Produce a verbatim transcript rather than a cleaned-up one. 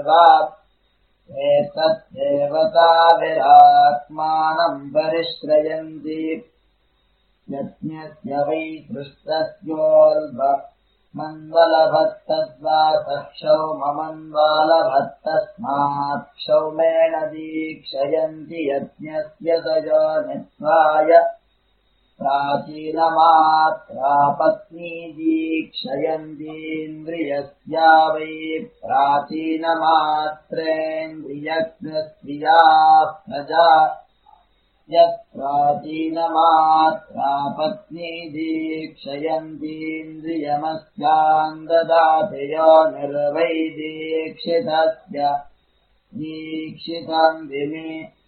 एतद्देवताभिरात्मानम् परिश्रयन्ति यज्ञस्य वै दृष्टस्योल्बमन्वलभत्तद्वासक्षौममन्वालभत्तस्मात् क्षौमेण दीक्षयन्ति यज्ञस्य दयोनित्वाय प्राचीनमात्रापत्नी दीक्षयन्तीन्द्रियस्या वै प्राचीनमात्रेन्द्रियज्ञस्त्रियाः प्रजा यत्प्राचीनमात्रापत्नी दीक्षयन्तीन्द्रियमस्याम् ददाति यो निर्वै दीक्षितस्य दीक्षितम् विमे